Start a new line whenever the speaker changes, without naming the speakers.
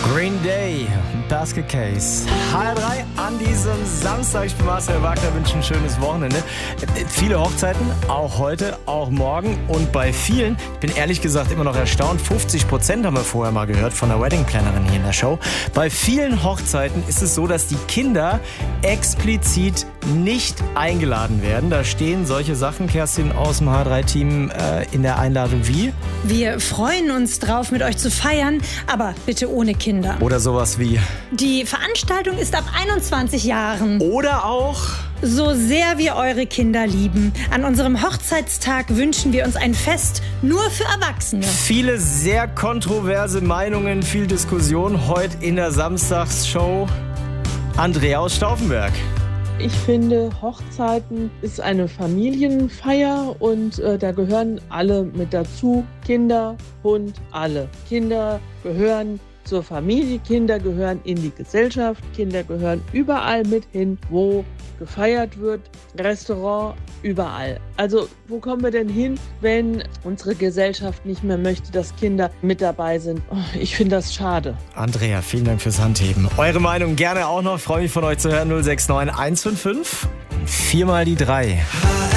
Green Day, Basket Case. HR3 an diesem Samstag. Ich bin Marcel Wagner, wünsche ein schönes Wochenende. Viele Hochzeiten, auch heute, auch morgen. Und bei vielen, ich bin ehrlich gesagt immer noch erstaunt, 50% haben wir vorher mal gehört von der Wedding-Plannerin hier in der Show. Bei vielen Hochzeiten ist es so, dass die Kinder explizit nicht eingeladen werden. Da stehen solche Sachen, Kerstin, aus dem HR3-Team in der Einladung wie?
Wir freuen uns drauf, mit euch zu feiern, aber bitte ohne Kinder.
Oder sowas wie?
Die Veranstaltung ist ab 21 Jahren.
Oder auch?
So sehr wir eure Kinder lieben. An unserem Hochzeitstag wünschen wir uns ein Fest nur für Erwachsene.
Viele sehr kontroverse Meinungen, viel Diskussion heute in der Samstagsshow. Andrea aus Stauffenberg.
Ich finde, Hochzeiten ist eine Familienfeier und da gehören alle mit dazu. Kinder, Hund, alle. Kinder gehören zur Familie, Kinder gehören in die Gesellschaft, Kinder gehören überall mit hin, wo gefeiert wird, Restaurant, überall. Also wo kommen wir denn hin, wenn unsere Gesellschaft nicht mehr möchte, dass Kinder mit dabei sind? Oh, ich finde das schade.
Andrea, vielen Dank fürs Handheben. Eure Meinung gerne auch noch, freue mich von euch zu hören, 069 155 4 mal die 3.